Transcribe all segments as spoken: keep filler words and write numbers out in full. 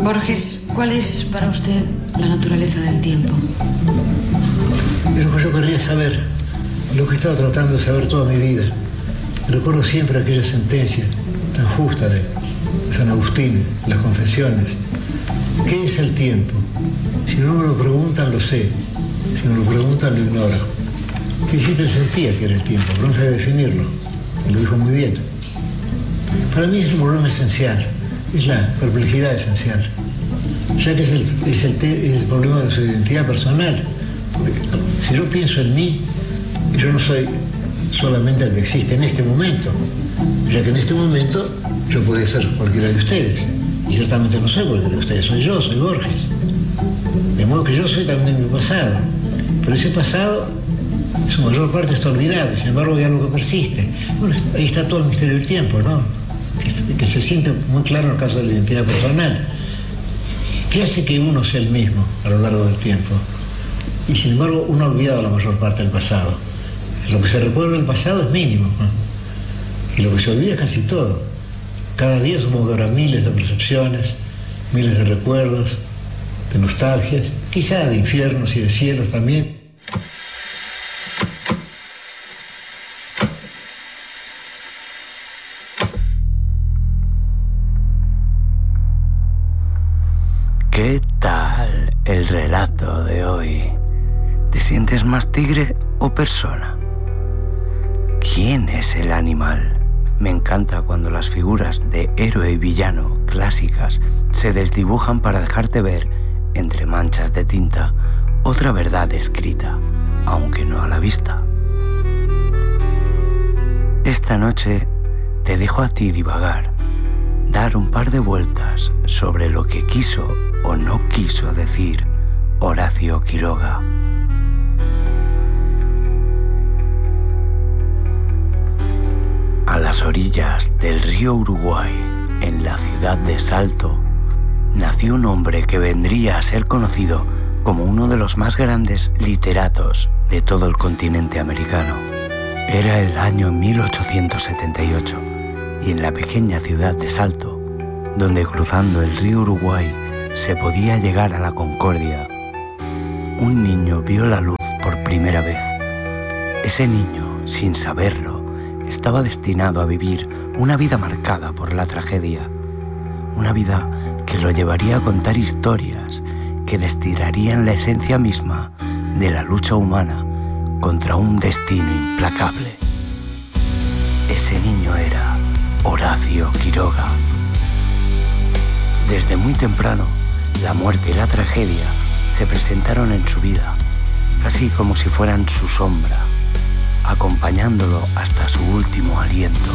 Borges, ¿cuál es para usted la naturaleza del tiempo? Es lo que yo querría saber, lo que he estado tratando de saber toda mi vida. Y recuerdo siempre aquella sentencia tan justa de San Agustín, las Confesiones. ¿Qué es el tiempo? Si no me lo preguntan, lo sé. Si me lo preguntan, lo ignoro. Que siempre sentía que era el tiempo, pero no sabía definirlo. Y lo dijo muy bien. Para mí es un problema esencial. Es la perplejidad esencial, ya que es el, es el, te, es el problema de su identidad personal. Porque si yo pienso en mí, yo no soy solamente el que existe en este momento, ya que en este momento yo podría ser cualquiera de ustedes, y ciertamente no soy cualquiera de ustedes, soy yo, soy Borges. De modo que yo soy también mi pasado, pero ese pasado, en su mayor parte está olvidado, y sin embargo hay algo que persiste. Bueno, ahí está todo el misterio del tiempo, ¿no? Que, que se siente muy claro en el caso de la identidad personal. ¿Qué hace que uno sea el mismo a lo largo del tiempo? Y sin embargo uno ha olvidado la mayor parte del pasado. Lo que se recuerda del pasado es mínimo, ¿no? Y lo que se olvida es casi todo. Cada día supongo que habrá miles de percepciones, miles de recuerdos, de nostalgias, quizá de infiernos y de cielos también. ¿Qué tal el relato de hoy? ¿Te sientes más tigre o persona? ¿Quién es el animal? Me encanta cuando las figuras de héroe y villano clásicas se desdibujan para dejarte ver, entre manchas de tinta, otra verdad escrita, aunque no a la vista. Esta noche te dejo a ti divagar, dar un par de vueltas sobre lo que quiso o no quiso decir Horacio Quiroga. A las orillas del río Uruguay, en la ciudad de Salto, nació un hombre que vendría a ser conocido como uno de los más grandes literatos de todo el continente americano. Era el año mil ochocientos setenta y ocho y en la pequeña ciudad de Salto, donde cruzando el río Uruguay se podía llegar a la Concordia, un niño vio la luz por primera vez. Ese niño, sin saberlo, estaba destinado a vivir una vida marcada por la tragedia, una vida que lo llevaría a contar historias que destilarían la esencia misma de la lucha humana contra un destino implacable. Ese niño era Horacio Quiroga. Desde muy temprano, la muerte y la tragedia se presentaron en su vida, casi como si fueran su sombra, acompañándolo hasta su último aliento.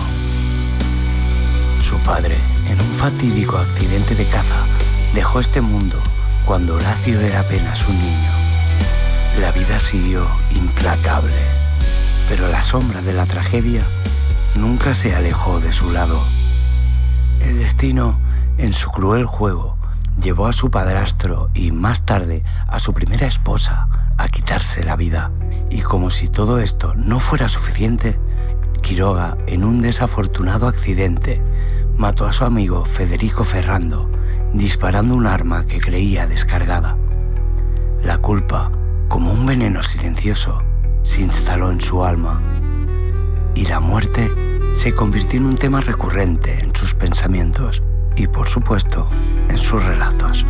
Su padre, en un fatídico accidente de caza, dejó este mundo cuando Horacio era apenas un niño. La vida siguió implacable, pero la sombra de la tragedia nunca se alejó de su lado. El destino, en su cruel juego, llevó a su padrastro y más tarde a su primera esposa a quitarse la vida. Y como si todo esto no fuera suficiente, Quiroga, en un desafortunado accidente, mató a su amigo Federico Ferrando, disparando un arma que creía descargada. La culpa, como un veneno silencioso, se instaló en su alma. Y la muerte se convirtió en un tema recurrente en sus pensamientos y, por supuesto, en sus relatos.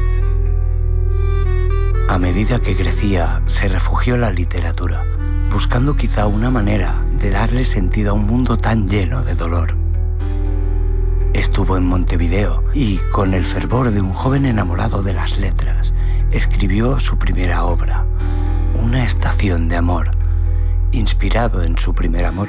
A medida que crecía, se refugió en la literatura, buscando quizá una manera de darle sentido a un mundo tan lleno de dolor. Estuvo en Montevideo y, con el fervor de un joven enamorado de las letras, escribió su primera obra, Una estación de amor, inspirado en su primer amor.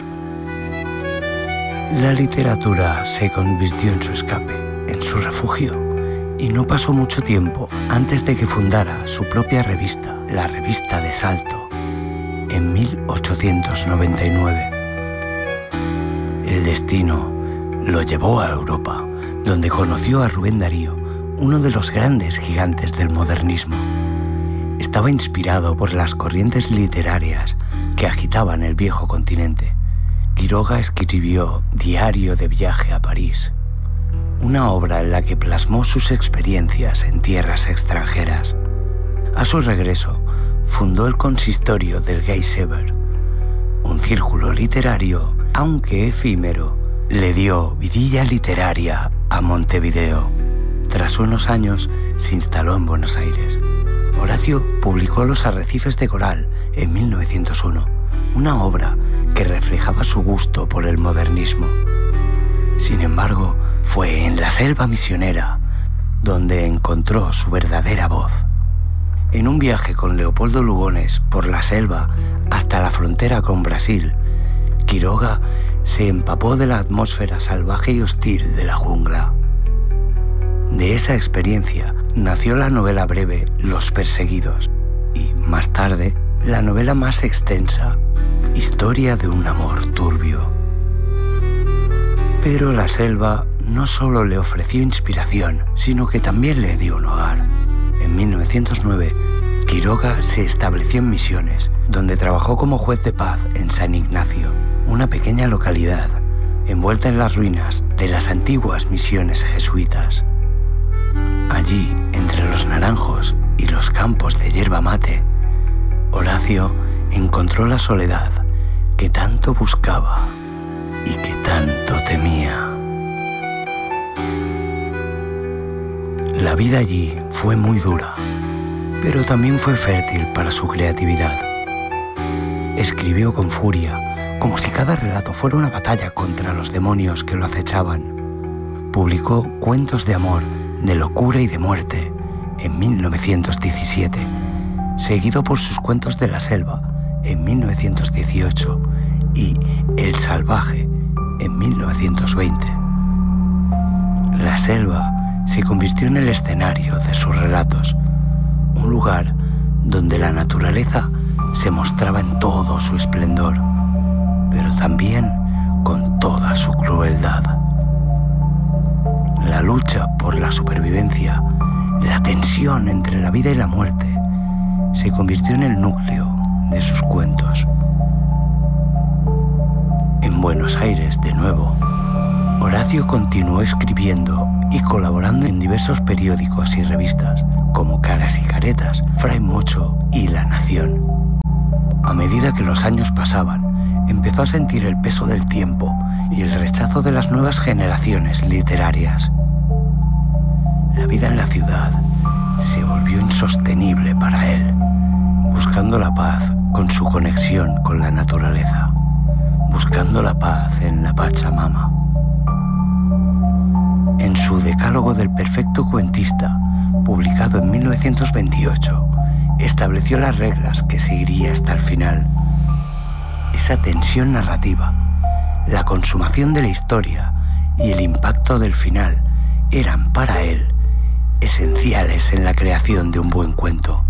La literatura se convirtió en su escape, en su refugio, y no pasó mucho tiempo antes de que fundara su propia revista, la Revista de Salto, en mil ochocientos noventa y nueve. El destino lo llevó a Europa, donde conoció a Rubén Darío, uno de los grandes gigantes del modernismo. Estaba inspirado por las corrientes literarias que agitaban el viejo continente. Quiroga escribió Diario de viaje a París, una obra en la que plasmó sus experiencias en tierras extranjeras. A su regreso, fundó el consistorio del Geysever, un círculo literario, aunque efímero, le dio vidilla literaria a Montevideo. Tras unos años, se instaló en Buenos Aires. Horacio publicó Los arrecifes de coral en mil novecientos uno, una obra que reflejaba su gusto por el modernismo. Sin embargo, fue en la selva misionera donde encontró su verdadera voz. En un viaje con Leopoldo Lugones por la selva hasta la frontera con Brasil, Quiroga se empapó de la atmósfera salvaje y hostil de la jungla. De esa experiencia nació la novela breve Los perseguidos y, más tarde, la novela más extensa, Historia de un amor turbio. Pero la selva no solo le ofreció inspiración, sino que también le dio un hogar. En mil novecientos nueve, Quiroga se estableció en Misiones, donde trabajó como juez de paz en San Ignacio, una pequeña localidad envuelta en las ruinas de las antiguas misiones jesuitas. Allí, entre los naranjos y los campos de yerba mate, Horacio encontró la soledad que tanto buscaba y que tanto temía. La vida allí fue muy dura, pero también fue fértil para su creatividad. Escribió con furia, como si cada relato fuera una batalla contra los demonios que lo acechaban. Publicó Cuentos de amor, de locura y de muerte en mil novecientos diecisiete, seguido por sus Cuentos de la selva en mil novecientos dieciocho y El salvaje en mil novecientos veinte. La selva se convirtió en el escenario de sus relatos, un lugar donde la naturaleza se mostraba en todo su esplendor, pero también con toda su crueldad. La lucha por la supervivencia, la tensión entre la vida y la muerte, se convirtió en el núcleo de sus cuentos. En Buenos Aires, de nuevo, Horacio continuó escribiendo y colaborando en diversos periódicos y revistas, como Caras y Caretas, Fray Mocho y La Nación. A medida que los años pasaban, empezó a sentir el peso del tiempo y el rechazo de las nuevas generaciones literarias. La vida en la ciudad se volvió insostenible para él, buscando la paz con su conexión con la naturaleza, buscando la paz en la Pachamama. En su Decálogo del perfecto cuentista, publicado en mil novecientos veintiocho, estableció las reglas que seguiría hasta el final. Esa tensión narrativa, la consumación de la historia y el impacto del final eran para él esenciales en la creación de un buen cuento.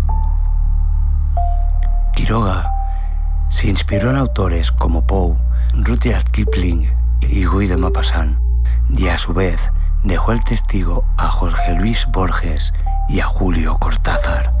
Quiroga se inspiró en autores como Poe, Rudyard Kipling y Guy de Maupassant, y a su vez dejó el testigo a Jorge Luis Borges y a Julio Cortázar.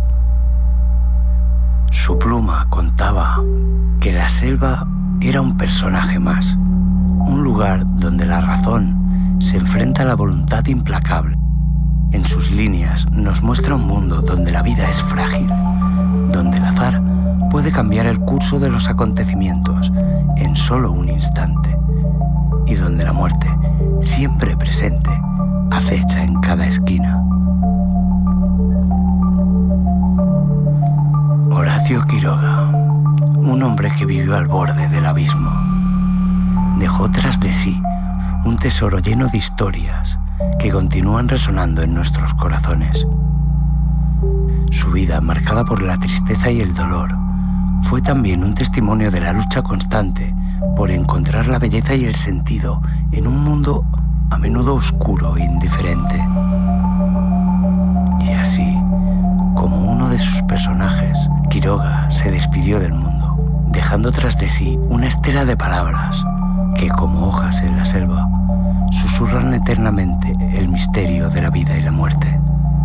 Su pluma contaba que la selva era un personaje más, un lugar donde la razón se enfrenta a la voluntad implacable. En sus líneas nos muestra un mundo donde la vida es frágil, donde el azar puede cambiar el curso de los acontecimientos en solo un instante, y donde la muerte, siempre presente, acecha en cada esquina. Horacio Quiroga, un hombre que vivió al borde del abismo, dejó tras de sí un tesoro lleno de historias que continúan resonando en nuestros corazones. Su vida, marcada por la tristeza y el dolor, fue también un testimonio de la lucha constante por encontrar la belleza y el sentido en un mundo a menudo oscuro e indiferente. Y así, como uno de sus personajes, Quiroga se despidió del mundo, dejando tras de sí una estela de palabras que, como hojas en la selva, susurran eternamente el misterio de la vida y la muerte.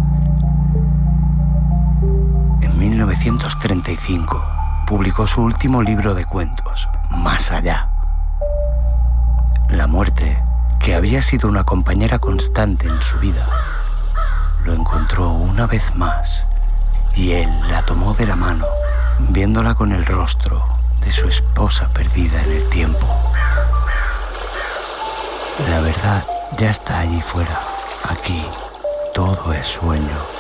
En mil novecientos treinta y cinco publicó su último libro de cuentos, Más allá. La muerte, que había sido una compañera constante en su vida, lo encontró una vez más y él la tomó de la mano, viéndola con el rostro de su esposa perdida en el tiempo. La verdad ya está allí fuera. Aquí todo es sueño.